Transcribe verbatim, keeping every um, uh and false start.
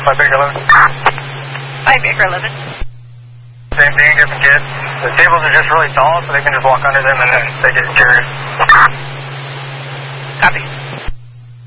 by Baker eleven. By Baker eleven. Same thing, different kids. The tables are just really tall, so they can just walk under them and then they get carried. Copy.